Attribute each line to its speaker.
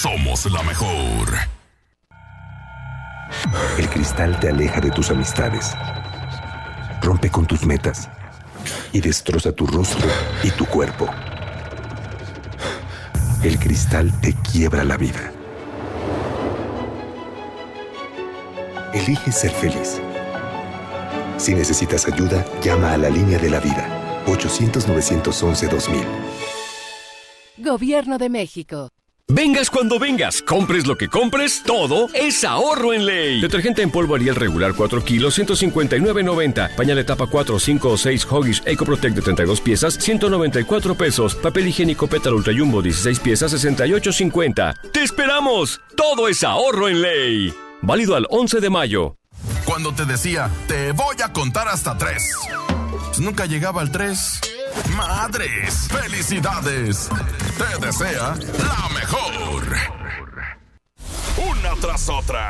Speaker 1: Somos la mejor.
Speaker 2: El cristal te aleja de tus amistades, rompe con tus metas y destroza tu rostro y tu cuerpo. El cristal te quiebra la vida. Elige ser feliz. Si necesitas ayuda, llama a la línea de la vida. 800-911-2000.
Speaker 3: Gobierno de México.
Speaker 4: Vengas cuando vengas, compres lo que compres, todo es ahorro en Ley. Detergente en polvo Ariel regular 4 kilos, 159.90. Pañal etapa 4, 5 o 6 Huggies Eco Protect de 32 piezas, 194 pesos. Papel higiénico Pétalo Ultra Jumbo 16 piezas, 68.50. ¡Te esperamos! Todo es ahorro en Ley. Válido al 11 de mayo.
Speaker 1: Cuando te decía, te voy a contar hasta 3. Pues nunca llegaba al 3. ¡Madres! ¡Felicidades! Te desea la mejor. Una tras otra.